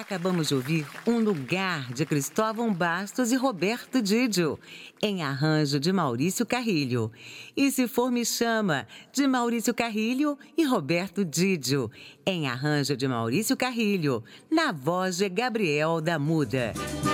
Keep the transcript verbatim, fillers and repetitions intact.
Acabamos de ouvir Um Lugar, de Cristóvão Bastos e Roberto Didio, em arranjo de Maurício Carrilho. E Se For Me Chama, de Maurício Carrilho e Roberto Didio, em arranjo de Maurício Carrilho, na voz de Gabriel da Muda.